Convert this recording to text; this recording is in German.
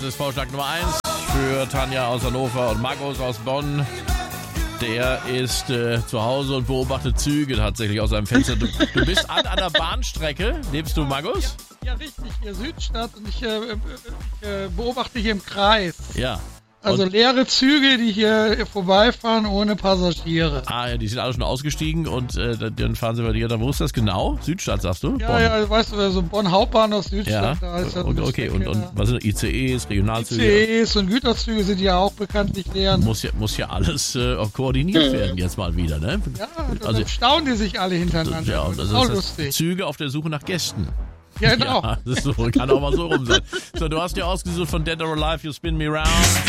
Das ist Vorschlag Nummer 1 für Tanja aus Hannover und Markus aus Bonn. Der ist zu Hause und beobachtet Züge tatsächlich aus seinem Fenster. Du bist an der Bahnstrecke. Lebst du, Markus? Ja, richtig. Hier Südstadt und ich beobachte hier im Kreis. Ja. Also leere Züge, die hier vorbeifahren ohne Passagiere. Ah, ja, die sind alle schon ausgestiegen und dann fahren sie bei dir. Wo ist das genau? Südstadt, sagst du? Ja, Bonn. Ja, weißt du, so Bonn Hauptbahnhof Südstadt. Ja, Da ist ja okay. Und was sind ICEs, Regionalzüge? ICEs und Güterzüge sind ja auch bekanntlich leer. Muss ja alles koordiniert werden jetzt mal wieder, ne? Ja, also staunen die sich alle hintereinander. Ja, das ist auch lustig. Züge auf der Suche nach Gästen. Ja, genau. Ja, das ist so, kann auch mal so rum sein. So, du hast dir ausgesucht von Dead or Alive, You Spin Me Round.